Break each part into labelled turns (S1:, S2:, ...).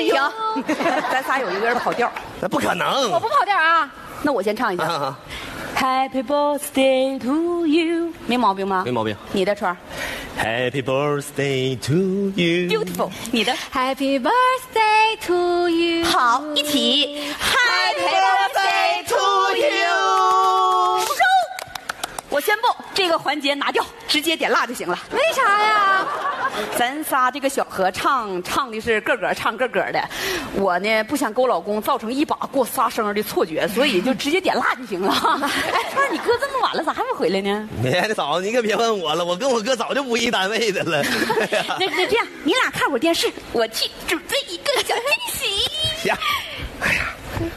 S1: 行，咱仨有一个人跑调。
S2: 那不可能，
S1: 我不跑调啊。那我先唱一下。Happy birthday to you， 没毛病吗？
S2: 没毛病。
S1: 你的川
S2: Happy birthday to you。
S1: Beautiful， 你的
S3: Happy birthday to you。
S1: 好，一起 Happy birthday to you。 收。我宣布这个环节拿掉，直接点蜡就行了。
S3: 为啥呀？
S1: 咱仨这个小合唱唱的是个个唱个个的，我呢不想给我老公造成一把过仨生日的错觉，所以就直接点蜡就行了。哎，川儿，你哥这么晚了咋还没回来呢？
S2: 别嫂子，你可别问我了，我跟我哥早就不一单位的了。
S1: 那这样，你俩看会儿电视，我去准备一个小惊喜。
S2: 呀，哎呀。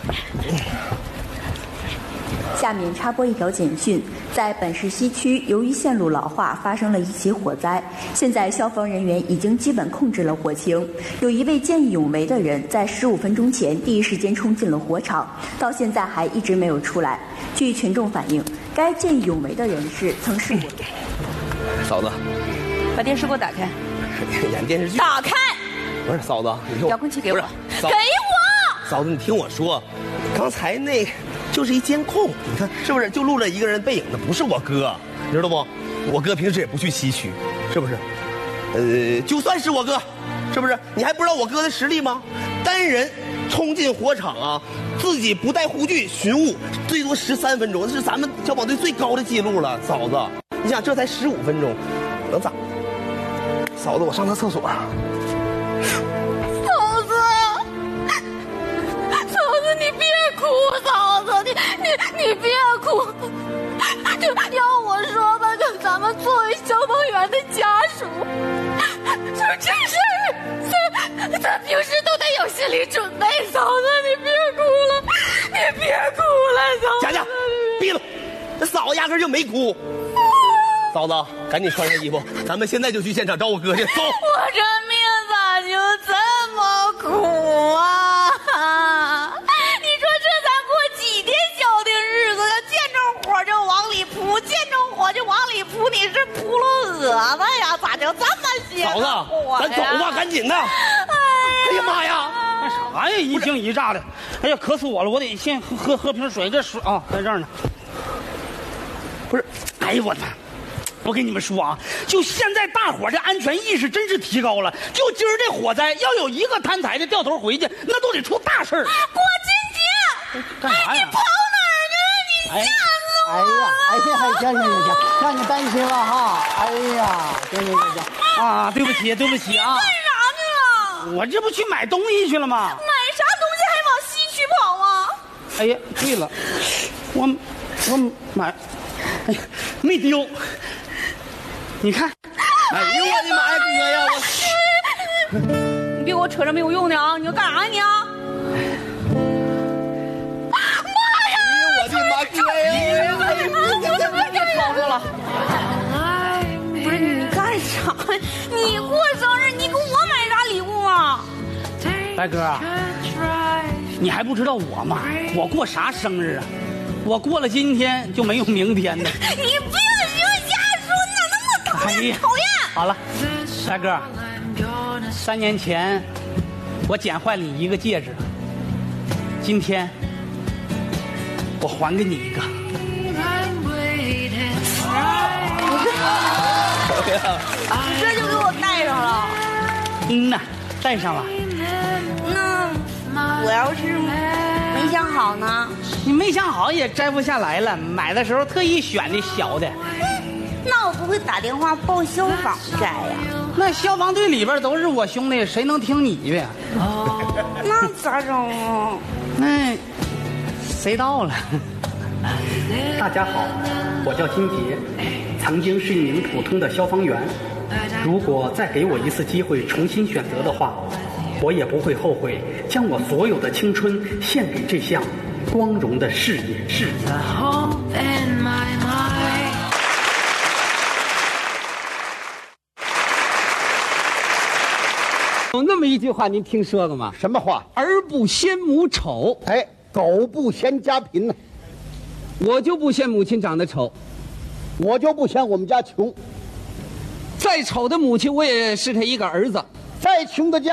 S4: 下面插播一条简讯，在本市西区，由于线路老化，发生了一起火灾。现在消防人员已经基本控制了火情。有一位见义勇为的人，在15分钟前第一时间冲进了火场，到现在还一直没有出来。据群众反映，该见义勇为的人士曾是我。
S2: 嫂子，
S1: 把电视给我打开。
S2: 演电视剧。
S1: 打开。
S2: 不是嫂子，你听我。
S1: 遥控器给我。
S2: 给
S1: 我。
S2: 嫂子，你听我说，刚才那。就是一监控，你看是不是？就录了一个人背影的，不是我哥，你知道不？我哥平时也不去西区，是不是？就算是我哥，是不是？你还不知道我哥的实力吗？单人冲进火场啊，自己不带护具巡务，最多13分钟，这是咱们消防队最高的记录了。嫂子，你想这才15分钟，能咋？嫂子，我上趟厕所。
S3: 你别哭，嫂子，你别哭。就要我说吧，就咱们作为消防员的家属，就这事儿，咱平时都得有心理准备。嫂子，你别哭了，你别哭了，嫂子。
S2: 佳佳，闭了，这嫂子压根就没哭。嫂子，赶紧穿上衣服，咱们现在就去现场找我哥去。走。
S3: 我这命咋就这么苦啊？就往里扑，你是扑了蛾子呀？咋就这么些？
S2: 嫂子，咱走吧，赶紧的！哎呀妈呀，
S5: 干啥呀？一惊一乍的！哎呀，渴死我了！我得先喝瓶水。这水啊，在这儿呢。不是，哎呦我操！我跟你们说啊，就现在大伙这安全意识真是提高了。就今儿这火灾，要有一个贪财的掉头回去，那都得出大事儿。
S3: 郭晶晶，
S5: 干啥呀？
S3: 你跑哪儿去？你吓死我了！
S6: 行，让你担心了哈。哎呀，行啊，对不起啊。
S3: 干啥去了？
S5: 我这不去买东西去了吗？
S3: 买啥东西还往西区跑啊？
S5: 哎呀，对了，我买，哎呀，没丢。你看，
S2: 哎呦我的妈呀，哥呀！
S1: 你别给我扯这没有用的啊！你要干啥呀你啊？
S2: 我的妈，哥呀！
S1: 别吵着了。不是你干啥？你过生日，你给我买啥礼物啊？
S5: 白哥，你还不知道我吗？我过啥生日啊？我过了今天就没有明天的。
S3: 你不要瞎说，你咋那么讨厌？讨厌！
S5: 好了，白哥，3年前我捡坏了你一个戒指，今天我还给你一个。
S1: 你这就给我戴上了。
S5: 嗯呐，戴上了。
S1: 那我要是没想好呢？
S5: 你没想好也摘不下来了，买的时候特意选的小的。
S1: 那我不会打电话报消防摘呀？
S5: 那消防队里边都是我兄弟，谁能听你的？
S1: 那咋整啊？
S5: 那谁到了？
S7: 大家好，我叫金杰，曾经是一名普通的消防员。如果再给我一次机会重新选择的话，我也不会后悔将我所有的青春献给这项光荣的事业。
S6: 有那么一句话，您听说过吗？
S8: 什么话？
S6: 儿不嫌母丑。
S8: 哎，狗不嫌家贫呢。
S6: 我就不嫌母亲长得丑，
S8: 我就不嫌我们家穷。
S6: 再丑的母亲，我也是他一个儿子。
S8: 再穷的家。